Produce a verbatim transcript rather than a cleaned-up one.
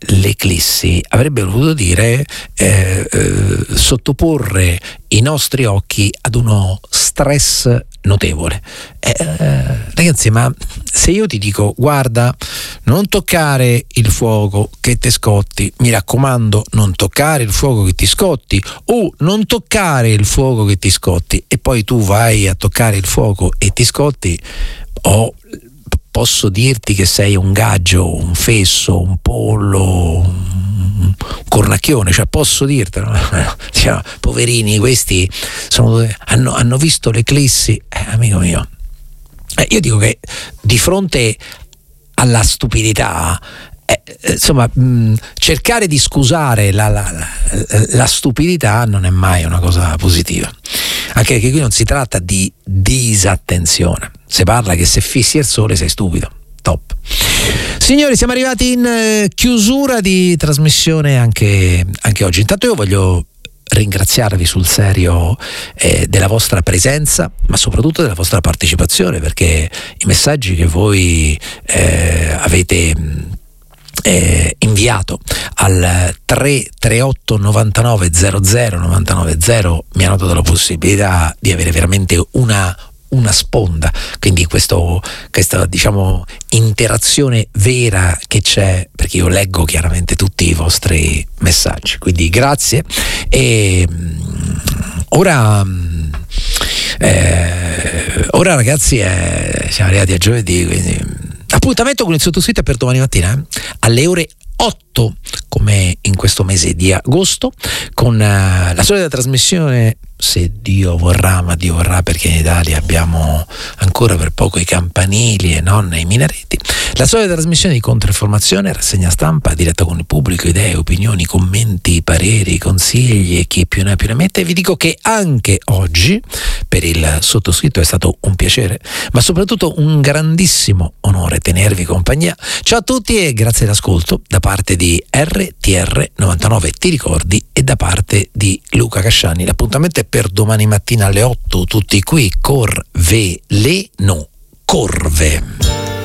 l'eclissi avrebbe voluto dire eh, eh, sottoporre i nostri occhi ad uno stress notevole. Eh, eh, ragazzi, ma se io ti dico guarda, non toccare il fuoco che ti scotti, mi raccomando, non toccare il fuoco che ti scotti, o non toccare il fuoco che ti scotti, e poi tu vai a toccare il fuoco e ti scotti, o posso dirti che sei un gaggio, un fesso, un pollo, un cornacchione, cioè posso dirtelo. Diciamo, poverini, questi sono, hanno, hanno visto l'eclissi, eh, amico mio. Eh, io dico che di fronte alla stupidità, eh, insomma, mh, cercare di scusare la, la, la, la stupidità non è mai una cosa positiva. Anche perché qui non si tratta di disattenzione, si parla che se fissi il sole sei stupido. Top. Signori, siamo arrivati in eh, chiusura di trasmissione anche, anche oggi. Intanto io voglio ringraziarvi sul serio eh, della vostra presenza, ma soprattutto della vostra partecipazione, perché i messaggi che voi eh, avete Eh, inviato al tre tre otto novantanove zero zero novantanove zero mi hanno dato la possibilità di avere veramente una una sponda, quindi questo, questa diciamo interazione vera che c'è, perché io leggo chiaramente tutti i vostri messaggi, quindi grazie. E ora eh, ora ragazzi eh, siamo arrivati a giovedì, quindi appuntamento con il sottoscritto per domani mattina eh, alle ore otto, come in questo mese di agosto, con uh, la solita trasmissione, se Dio vorrà, ma Dio vorrà perché in Italia abbiamo ancora per poco i campanili e non i minareti, la solita trasmissione di controinformazione, rassegna stampa, diretta con il pubblico, idee, opinioni, commenti, pareri, consigli e chi più ne ha più ne mette. Vi dico che anche oggi per il sottoscritto è stato un piacere, ma soprattutto un grandissimo onore tenervi compagnia. Ciao a tutti e grazie all'ascolto da parte di R T R novantanove Ti ricordi e da parte di Luca Casciani. L'appuntamento è per domani mattina alle otto, tutti qui, Corveleno, Corve.